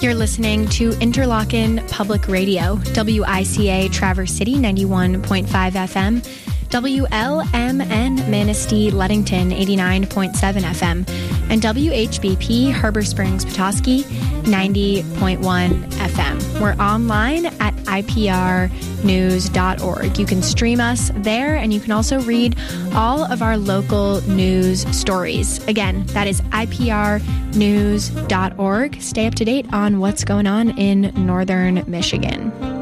You're listening to Interlochen Public Radio, WICA Traverse City 91.5 FM, WLMN Manistee Ludington 89.7 FM, and WHBP Harbor Springs Petoskey 90.1 FM. We're online at iprnews.org. You can stream us there, and you can also read all of our local news stories. Again, that is iprnews.org. Stay up to date on what's going on in northern Michigan.